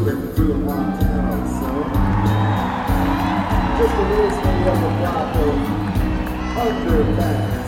working through Montana, so just a little bit of the block of Underpass.